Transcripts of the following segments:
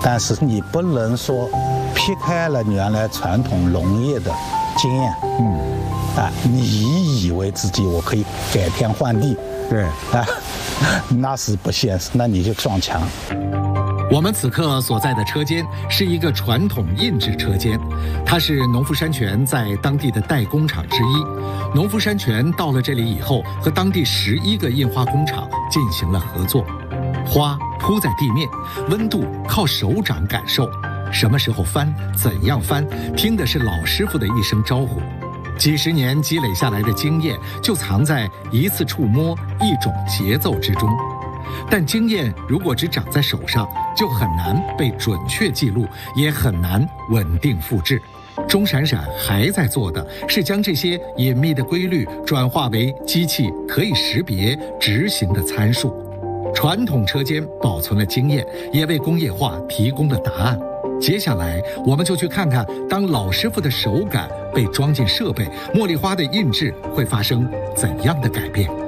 但是你不能说撇开了原来传统农业的经验，你以为自己我可以改天换地， 对， 那是不现实，那你就撞墙。 我们此刻所在的车间是一个传统印制车间，它是农夫山泉在当地的代工厂之一。农夫山泉到了这里以后，和当地11个印花工厂进行了合作。花铺在地面，温度靠手掌感受，什么时候翻，怎样翻，听的是老师傅的一声招呼。几十年积累下来的经验，就藏在一次触摸、一种节奏之中。但经验如果只长在手上，就很难被准确记录，也很难稳定复制。钟闪闪还在做的是将这些隐秘的规律转化为机器可以识别、执行的参数。传统车间保存了经验，也为工业化提供了答案。接下来，我们就去看看，当老师傅的手感被装进设备，茉莉花的印制会发生怎样的改变。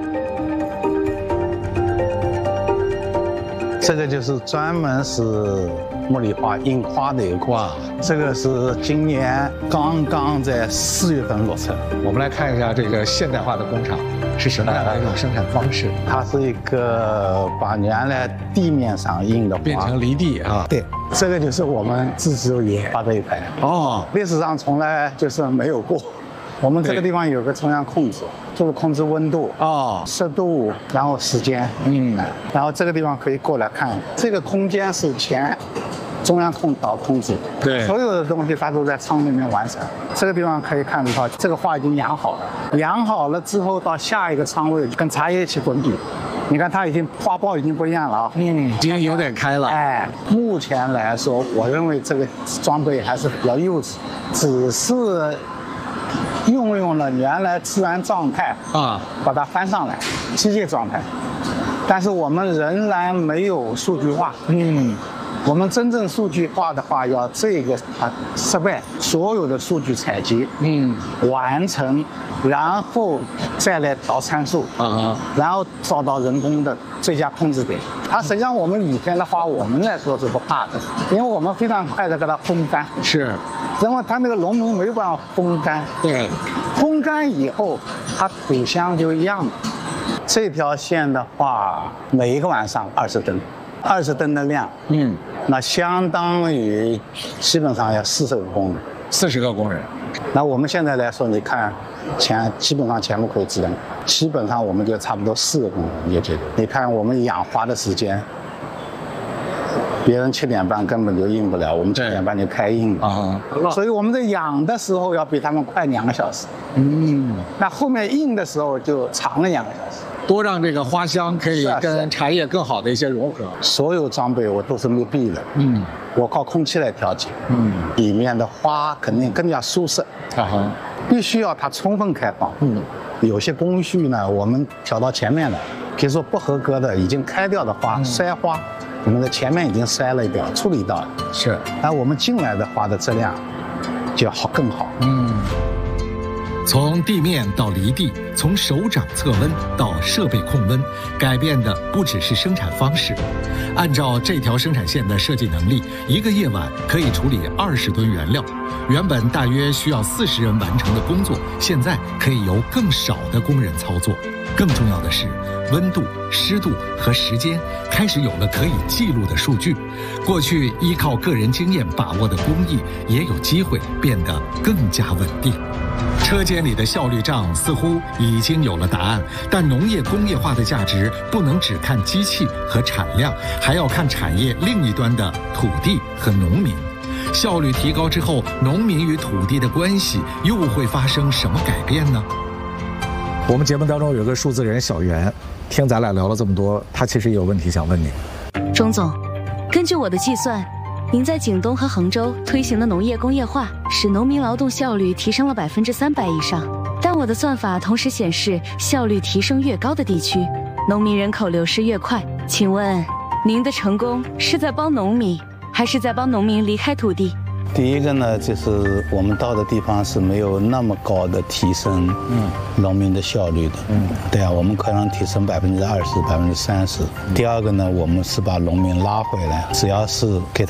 这个就是专门是茉莉花印花的一个花，这个是今年刚刚在4月份落成。 我们来看一下这个现代化的工厂是什么样的一种生产方式？ 它是一个把原来地面上印的花变成离地啊。 对，这个就是我们自己研发的一台。历史上从来就是没有过。我们这个地方有个中央控制，就是控制温度、湿度，然后时间。然后这个地方可以过来看，这个空间是前中央导控制， 对， 所有的东西它都在仓里面完成。这个地方可以看到，这个花已经养好了，养好了之后到下一个仓位跟茶叶一起滚笔。你看它已经花苞已经不一样了啊， 已经有点开了。 目前来说，我认为这个装备还是比较幼稚，只是运用了原来自然状态把它翻上来，机械状态。但是我们仍然没有数据化。我们真正数据化的话，要这个设备所有的数据采集，完成，然后再来导参数，然后找到人工的最佳控制点。它实际上我们以前的话，我们来说是不怕的，因为我们非常快的给它烘干。 是， 因为它那个农民没有办法烘干。对，烘干以后，它土香就一样了。这条线的话，每一个晚上20吨，20吨的量，那相当于基本上要40个工人，40个工人。那我们现在来说，你看基本上全部可以智能，基本上我们就差不多4个工人也解决。你看我们养花的时间，别人7点半根本就印不了，我们7点半就开印了所以我们在养的时候要比他们快2个小时。那后面印的时候就长了2个小时。 多让这个花香可以跟茶叶更好的一些融合。 所有装备我都是密闭的，我靠空气来调节，里面的花肯定更加舒适，必须要它充分开放。有些工序呢，我们调到前面了，比如说不合格的已经开掉的花，筛花，我们在前面已经筛了一掉，处理到了。是，那我们进来的花的质量就要更好。 从地面到离地，从手掌测温到设备控温，改变的不只是生产方式。按照这条生产线的设计能力，一个夜晚可以处理20吨原料。原本大约需要40人完成的工作，现在可以由更少的工人操作。更重要的是，温度、湿度和时间开始有了可以记录的数据。过去依靠个人经验把握的工艺，也有机会变得更加稳定。车间里的效率账似乎已经有了答案，但农业工业化的价值不能只看机器和产量，还要看产业另一端的土地和农民。效率提高之后，农民与土地的关系又会发生什么改变呢？ 我们节目当中有个数字人小袁，听咱俩聊了这么多，他其实也有问题想问你。 钟总，根据我的计算，您在景东和衡州推行的农业工业化，使农民劳动效率提升了300%以上。但我的算法同时显示，效率提升越高的地区，农民人口流失越快。请问，您的成功是在帮农民，还是在帮农民离开土地？ 第一个呢，就是我们到的地方是没有那么高的提升农民的效率的。对啊，我们可能提升20%、30%。第二个呢，我们是把农民拉回来，只要是给他